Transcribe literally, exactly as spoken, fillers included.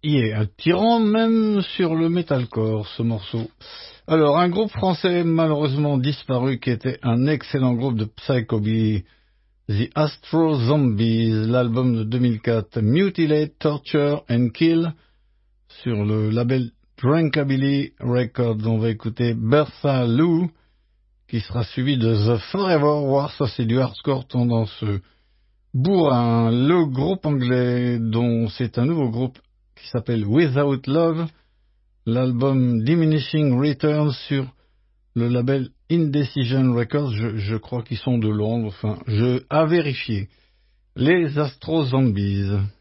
Yeah, un tyran même sur le metalcore, ce morceau. Alors, un groupe français malheureusement disparu qui était un excellent groupe de psychobilly, The Astro Zombies, l'album de deux mille quatre, Mutilate, Torture and Kill, sur le label Drunkabilly Records. On va écouter Bertha Lou, qui sera suivi de The Forever War, ça c'est du hardcore tendance bourrin. Le groupe anglais dont c'est un nouveau groupe qui s'appelle Without Love, l'album Diminishing Returns sur le label Indecision Records, je, je crois qu'ils sont de Londres, enfin, je, à vérifier. Les Astro Zombies.